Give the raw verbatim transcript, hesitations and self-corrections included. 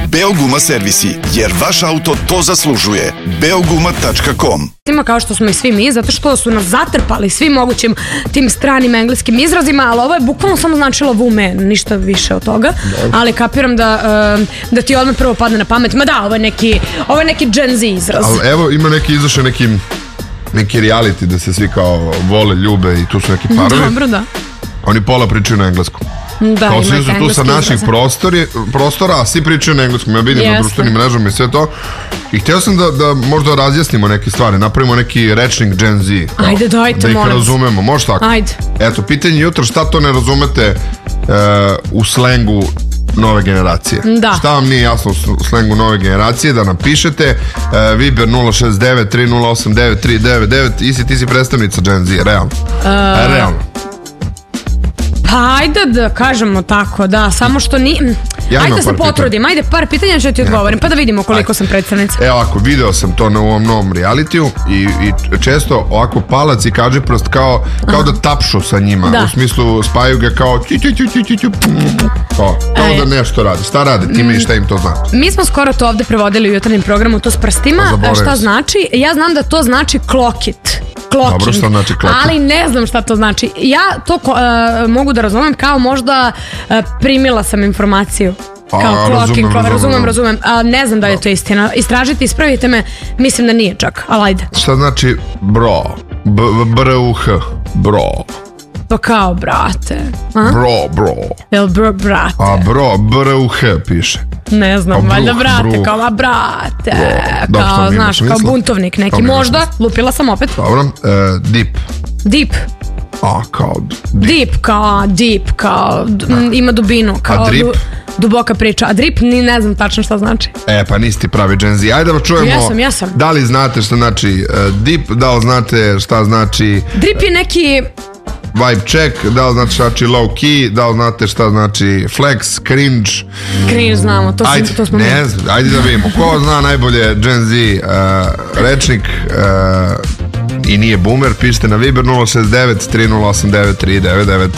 Beoguma servisi, jer vaš auto to zaslužuje. beoguma tačka com. Kao što smo i svi mi, zato što su nas zatrpali svim mogućim tim stranim engleskim izrazima, ali ovo je bukvalno samo značilo woman, ništa više od toga. Ali kapiram da, da ti odmah prvo padne na pamet, ma da, ovo je neki, ovo je neki Gen Z izraz. Ali evo ima neki izašao neki neki reality da se svi kao vole, ljube i tu su neki parovi. Dobro, da. Oni pola pričaju na engleskom. Da, kao svi su tu sa naših prostori, prostora, a svi pričaju na engleskom. Ja vidim yes. na društvenim mrežama i sve to. I htio sam da, da možda razjasnimo neke stvari, napravimo neki rečnik Gen Z. Kao, ajde, dajte, da ih molim. razumemo, može tako? Ajde. Eto, pitanje jutro, šta to ne razumete uh, u slengu nove generacije? Da. Šta vam nije jasno u slengu nove generacije, da napišete. uh, Viber nula šest devet tri nula osam devet tri devet devet. Isi, ti si predstavnica Gen Z, realno. Uh... Realno. Pa ajde da kažemo tako, da, samo što ni... Ja ajde da se potrudim, ajde par pitanja ću ti odgovorim, pa da vidimo koliko ajde. sam predstavnica. Evo ovako, video sam to na ovom novom realitiju i, i često ovako palac i kaži prost kao, kao da tapšu sa njima, da. U smislu spaju ga kao ću, ću, ću, ću, ću, kao, kao da nešto radi. Šta radi time i šta im to znači? Mi smo skoro to ovde prevodili u jutarnjem programu, to s prstima, šta znači? Ja znam da to znači clock it. Clocking, dobro, šta znači clocking? Ali ne znam šta to znači. Ja to uh, mogu da razumem kao možda uh, primila sam informaciju. Kao a, clocking, razumem, razumem, razumem, razumem. A, ne znam da li je to istina. Istražite, ispravite me, mislim da nije čak, ali ajde. Šta znači bro? B-r-u-h, bro. Pa kao, brate. A? Bro, bro. Jel bro, brate? A bro, b-r-u-h piše. Ne znam, bruh, valjda brate, bruh. Kao a brate, bro. Kao, da, znaš, kao buntovnik neki, možda, lupila sam opet. Dobro, uh, deep. Deep. A, kao deep. Deep, kao deep, kao m, ima dubinu. Kao a drip? Du, duboka priča. A drip, ni ne znam tačno šta znači. E, pa nisi ti pravi Gen Z. Ajde da čujemo. Jesam, jesam. Da li znate šta znači uh, deep, da li znate šta znači... Drip je neki... Vibe check, da li znate šta znači low key, da li znate šta znači flex, cringe. Cringe znamo, to, ajde, to smo mi. Ne znam, ajde da vidimo. Ko zna najbolje Gen Z uh, rečnik uh, i nije boomer, pišite na Viber nula šest devet tri nula osam devet tri devet devet.